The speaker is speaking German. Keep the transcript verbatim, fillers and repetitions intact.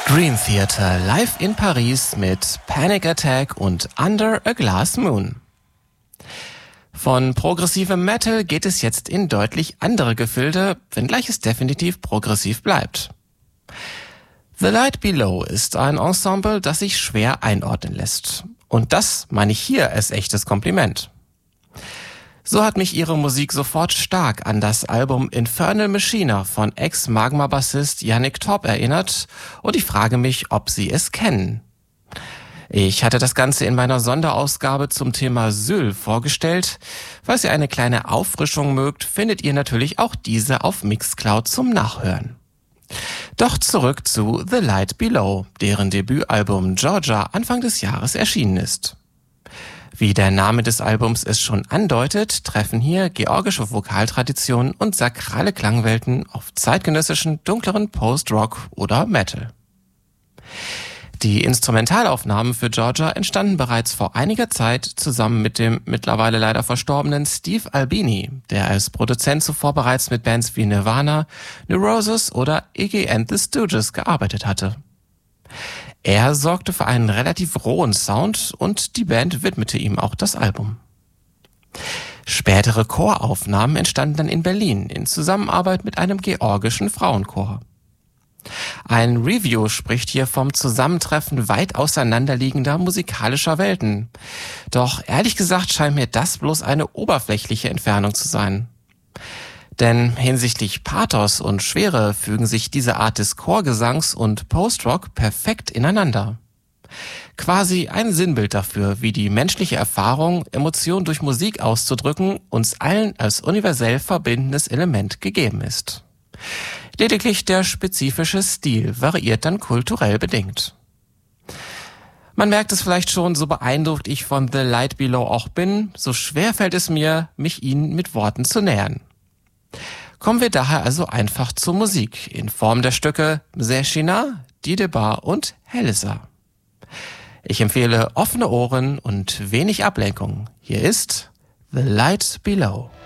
Dream Theater live in Paris mit Panic Attack und Under a Glass Moon. Von progressivem Metal geht es jetzt in deutlich andere Gefilde, wenngleich es definitiv progressiv bleibt. The Light Below ist ein Ensemble, das sich schwer einordnen lässt. Und das meine ich hier als echtes Kompliment. So hat mich ihre Musik sofort stark an das Album Infernal Machina von Ex-Magma-Bassist Yannick Torp erinnert und ich frage mich, ob Sie es kennen. Ich hatte das Ganze in meiner Sonderausgabe zum Thema Syl vorgestellt. Falls ihr eine kleine Auffrischung mögt, findet ihr natürlich auch diese auf Mixcloud zum Nachhören. Doch zurück zu The Light Below, deren Debütalbum Georgia Anfang des Jahres erschienen ist. Wie der Name des Albums es schon andeutet, treffen hier georgische Vokaltraditionen und sakrale Klangwelten auf zeitgenössischen, dunkleren Post-Rock oder Metal. Die Instrumentalaufnahmen für Georgia entstanden bereits vor einiger Zeit zusammen mit dem mittlerweile leider verstorbenen Steve Albini, der als Produzent zuvor bereits mit Bands wie Nirvana, Neurosis oder Iggy and the Stooges gearbeitet hatte. Er sorgte für einen relativ rohen Sound und die Band widmete ihm auch das Album. Spätere Choraufnahmen entstanden dann in Berlin in Zusammenarbeit mit einem georgischen Frauenchor. Ein Review spricht hier vom Zusammentreffen weit auseinanderliegender musikalischer Welten. Doch ehrlich gesagt scheint mir das bloß eine oberflächliche Entfernung zu sein. Denn hinsichtlich Pathos und Schwere fügen sich diese Art des Chorgesangs und Post-Rock perfekt ineinander. Quasi ein Sinnbild dafür, wie die menschliche Erfahrung, Emotionen durch Musik auszudrücken, uns allen als universell verbindendes Element gegeben ist. Lediglich der spezifische Stil variiert dann kulturell bedingt. Man merkt es vielleicht schon, so beeindruckt ich von The Light Below auch bin, so schwer fällt es mir, mich ihnen mit Worten zu nähern. Kommen wir daher also einfach zur Musik in Form der Stücke Zeshina, Didebar und Helisa. Ich empfehle offene Ohren und wenig Ablenkung. Hier ist The Light Below.